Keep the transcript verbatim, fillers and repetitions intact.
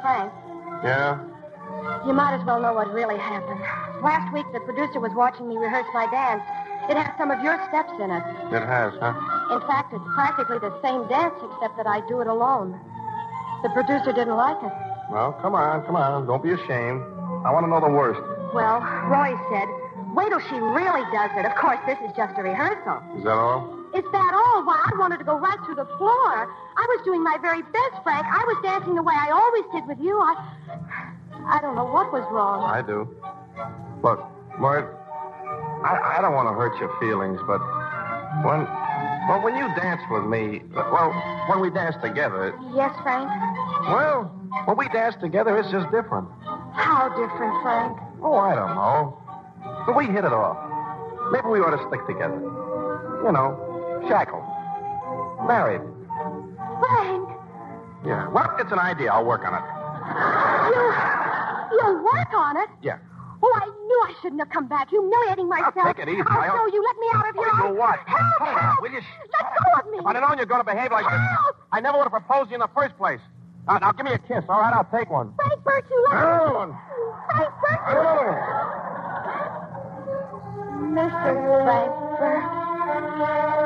Frank. Yeah? You might as well know what really happened. Last week, the producer was watching me rehearse my dance. It has some of your steps in it. It has, huh? In fact, it's practically the same dance, except that I do it alone. The producer didn't like it. Well, come on, come on. Don't be ashamed. I want to know the worst. Well, Roy said, wait till she really does it. Of course, this is just a rehearsal. Is that all? Is that all? Why, I wanted to go right through the floor. I was doing my very best, Frank. I was dancing the way I always did with you. I... I don't know what was wrong. I do. Look, Lloyd, I, I don't want to hurt your feelings, but when... Well, when you dance with me... Well, when we dance together... Yes, Frank? Well, when we dance together, it's just different. How different, Frank? Oh, I don't know. But we hit it off. Maybe we ought to stick together. You know, shackled. Married. Frank? Yeah. Well, it's an idea. I'll work on it. You... You'll work on it? Yeah. Oh, I knew I shouldn't have come back. Humiliating myself. Now, take it easy. I'll I- show you. Let me out of here. Oh, you what? Help, Cut it help. out, will you? Let go of me. If I'd have known you're going to behave like this, Help. I never would have proposed you in the first place. Now, now, give me a kiss. All right, I'll take one. Frank Burton, let Another one. Frank Burton. Another one. Mister Frank Burton.